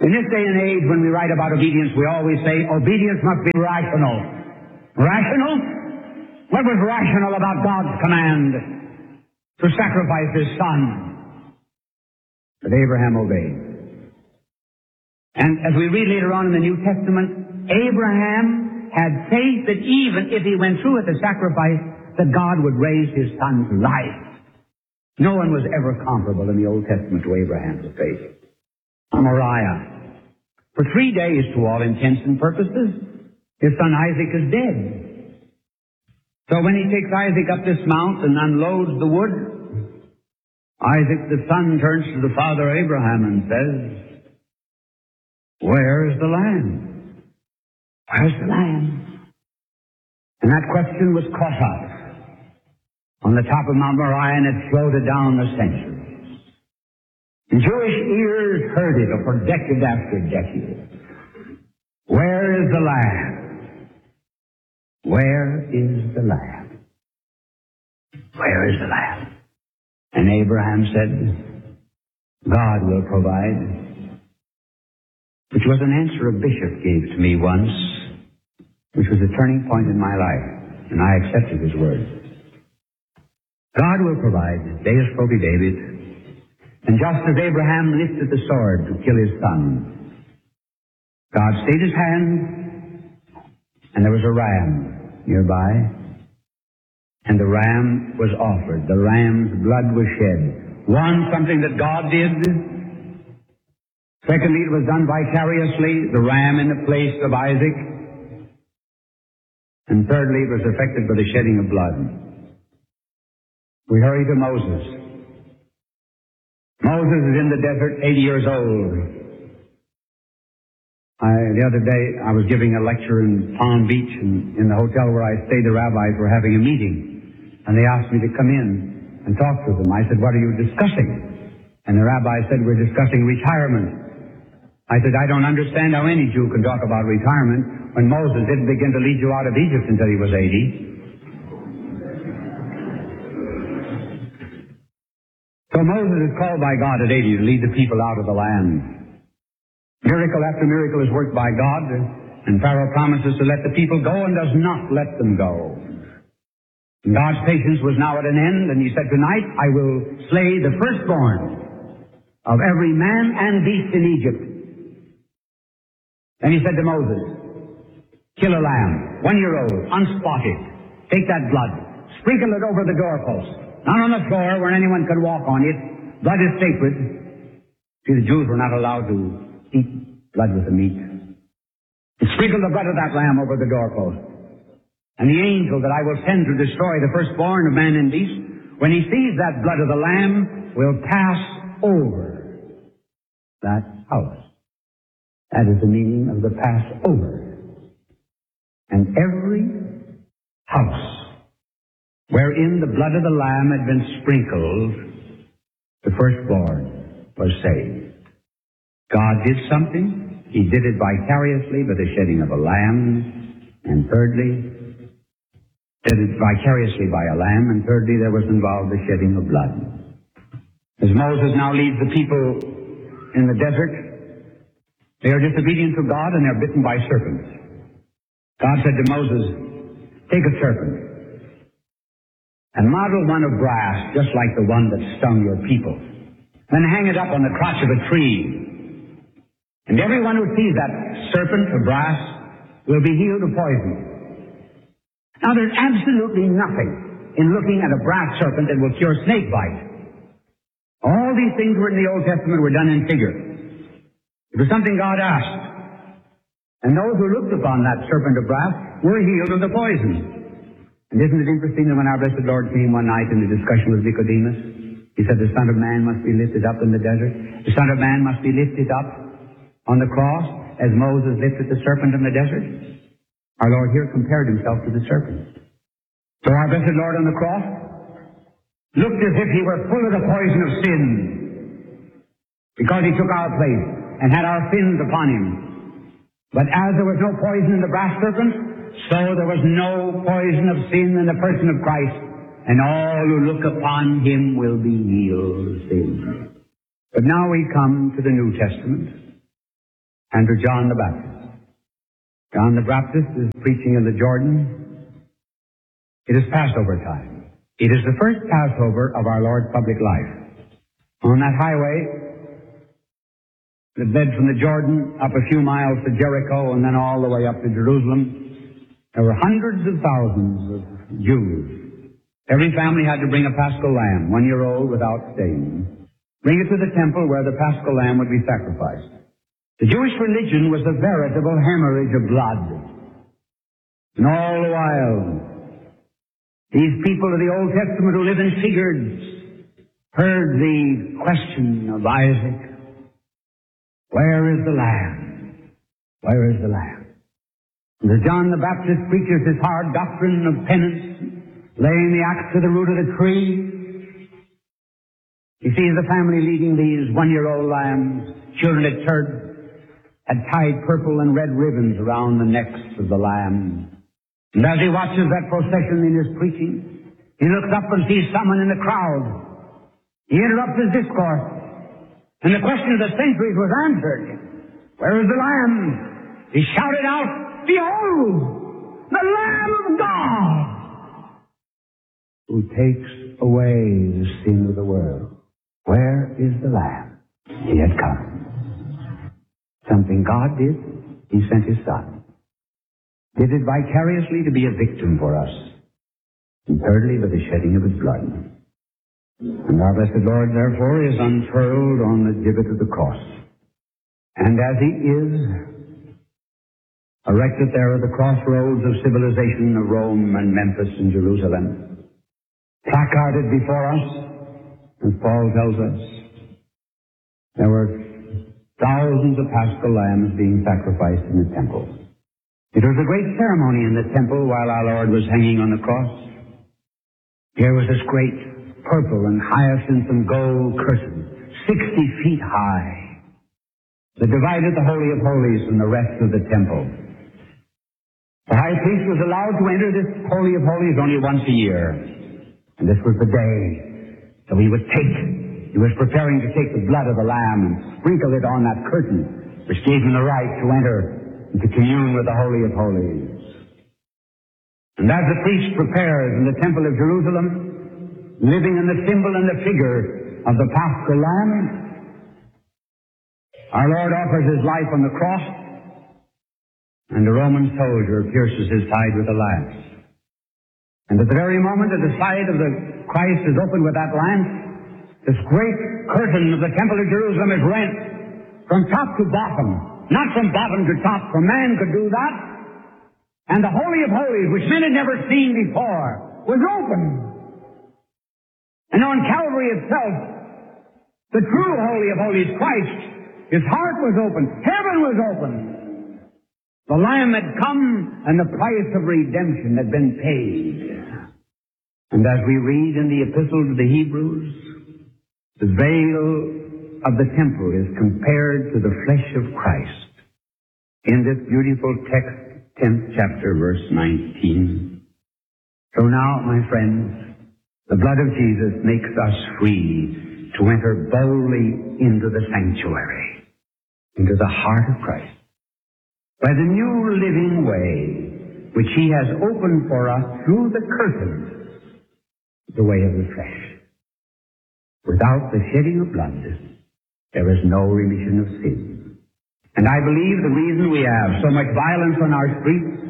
In this day and age, when we write about obedience, we always say obedience must be rational. Rational? What was rational about God's command to sacrifice His Son? But Abraham obeyed. And as we read later on in the New Testament, Abraham had faith that even if he went through with the sacrifice, that God would raise his son to life. No one was ever comparable in the Old Testament to Abraham's faith. Moriah. For 3 days, to all intents and purposes, his son Isaac is dead. So when he takes Isaac up this mount and unloads the wood, Isaac the son turns to the father Abraham and says, "Where is the lamb? Where's the lamb?" And that question was caught up on the top of Mount Moriah, and it floated down the centuries. And Jewish ears heard it for decade after decade. Where is the lamb? Where is the lamb? Where is the lamb? And Abraham said, "God will provide," which was an answer a bishop gave to me once, which was a turning point in my life, and I accepted his word. God will provide. Deus providebit. And just as Abraham lifted the sword to kill his son, God stayed his hand, and there was a ram nearby, and the ram was offered. The ram's blood was shed. One, something that God did. Secondly, it was done vicariously, the ram in the place of Isaac. And thirdly, it was effected by the shedding of blood. We hurry to Moses. Moses is in the desert, 80 years old. The other day, I was giving a lecture in Palm Beach, and in the hotel where I stayed, the rabbis were having a meeting, and they asked me to come in and talk to them. I said, "What are you discussing?" And the rabbi said, "We're discussing retirement." I said, "I don't understand how any Jew can talk about retirement when Moses didn't begin to lead you out of Egypt until he was 80. So Moses is called by God at 80 to lead the people out of the land. Miracle after miracle is worked by God, and Pharaoh promises to let the people go and does not let them go. And God's patience was now at an end, and he said, "Tonight I will slay the firstborn of every man and beast in Egypt." Then he said to Moses, "Kill a lamb, 1 year old, unspotted. Take that blood, sprinkle it over the doorpost. Not on the floor where anyone could walk on it. Blood is sacred." See, the Jews were not allowed to eat blood with the meat. And sprinkle the blood of that lamb over the doorpost. And the angel that I will send to destroy the firstborn of man and beast, when he sees that blood of the lamb, will pass over that house. That is the meaning of the Passover. And every house wherein the blood of the lamb had been sprinkled, the firstborn was saved. God did something. He did it vicariously by the shedding of a lamb. And thirdly, did it vicariously by a lamb. And thirdly, there was involved the shedding of blood. As Moses now leads the people in the desert, they are disobedient to God and they're bitten by serpents. God said to Moses, "Take a serpent and model one of brass, just like the one that stung your people. Then hang it up on the crotch of a tree. And everyone who sees that serpent of brass will be healed of poison." Now, there's absolutely nothing in looking at a brass serpent that will cure snake bite. All these things were in the Old Testament were done in figure. It was something God asked. And those who looked upon that serpent of brass were healed of the poison. And isn't it interesting that when our blessed Lord came one night in the discussion with Nicodemus, he said, "The Son of Man must be lifted up in the desert. The Son of Man must be lifted up on the cross as Moses lifted the serpent in the desert." Our Lord here compared himself to the serpent. So our blessed Lord on the cross looked as if he were full of the poison of sin, because he took our place and had our sins upon him. But as there was no poison in the brass serpent, so there was no poison of sin in the person of Christ, and all who look upon him will be healed of sin. But now we come to the New Testament, and to John the Baptist. John the Baptist is preaching in the Jordan. It is Passover time. It is the first Passover of our Lord's public life. On that highway that led from the Jordan up a few miles to Jericho and then all the way up to Jerusalem, there were hundreds of thousands of Jews. Every family had to bring a paschal lamb, 1 year old without stain. Bring it to the temple where the paschal lamb would be sacrificed. The Jewish religion was a veritable hemorrhage of blood. And all the while, these people of the Old Testament who live in figures heard the question of Isaac, where is the lamb? Where is the lamb? And as John the Baptist preaches his hard doctrine of penance, laying the axe to the root of the tree, he sees the family leading these 1-year-old lambs, children at church, had tied purple and red ribbons around the necks of the lamb. And as he watches that procession in his preaching, he looks up and sees someone in the crowd. He interrupts his discourse, and the question of the centuries was answered. Where is the lamb? He shouted out, behold, the Lamb of God, who takes away the sin of the world. Where is the lamb? He had come. Something God did, he sent his Son. Did it vicariously to be a victim for us. And thirdly, with the shedding of his blood. And our blessed Lord, therefore, is unfurled on the gibbet of the cross. And as he is erected there at the crossroads of civilization of Rome and Memphis and Jerusalem, placarded before us, as Paul tells us, there were thousands of paschal lambs being sacrificed in the temple. It was a great ceremony in the temple while our Lord was hanging on the cross. Here was this great purple and hyacinth and gold curtain, 60 feet high, that divided the Holy of Holies from the rest of the temple. The high priest was allowed to enter this Holy of Holies only once a year. And this was the day that he was preparing to take the blood of the lamb and sprinkle it on that curtain, which gave him the right to enter and to commune with the Holy of Holies. And as the priest prepares in the temple of Jerusalem, living in the symbol and the figure of the paschal lamb, our Lord offers his life on the cross, and a Roman soldier pierces his side with a lance. And at the very moment that the side of the Christ is opened with that lance, this great curtain of the temple of Jerusalem is rent from top to bottom, not from bottom to top, for man could do that. And the Holy of Holies, which men had never seen before, was opened. And on Calvary itself, the true Holy of Holies, Christ, his heart was open. Heaven was open. The Lamb had come, and the price of redemption had been paid. And as we read in the Epistle to the Hebrews, the veil of the temple is compared to the flesh of Christ. In this beautiful text, 10th chapter, verse 19. So now, my friends, the blood of Jesus makes us free to enter boldly into the sanctuary, into the heart of Christ, by the new living way which he has opened for us through the curtain, the way of the flesh. Without the shedding of blood, there is no remission of sin. And I believe the reason we have so much violence on our streets,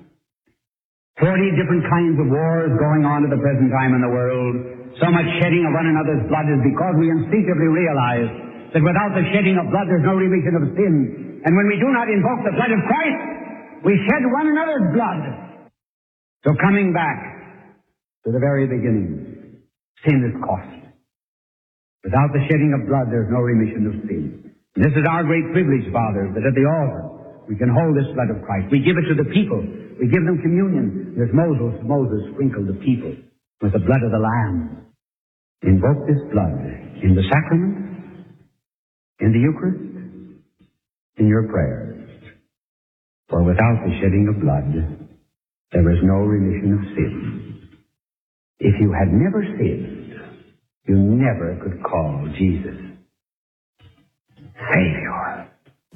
40 different kinds of wars going on at the present time in the world, so much shedding of one another's blood, is because we instinctively realize that without the shedding of blood there's no remission of sin. And when we do not invoke the blood of Christ, we shed one another's blood. So coming back to the very beginning, sin is cost. Without the shedding of blood there's no remission of sin. And this is our great privilege, Father, that at the altar we can hold this blood of Christ. We give it to the people. We give them communion. As Moses sprinkled the people with the blood of the Lamb. Invoke this blood in the sacrament, in the Eucharist, in your prayers. For without the shedding of blood, there is no remission of sin. If you had never sinned, you never could call Jesus Savior.